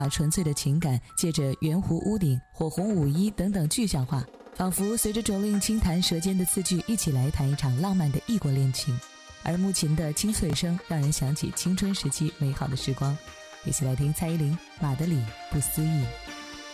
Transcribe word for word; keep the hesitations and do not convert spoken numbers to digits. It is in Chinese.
把纯粹的情感借着圆弧屋顶、火红舞衣等等具象化，仿佛随着 Jolin 轻弹舌尖的字句一起来谈一场浪漫的异国恋情。而木琴的清脆声让人想起青春时期美好的时光。一起来听蔡依林《马德里不思议》。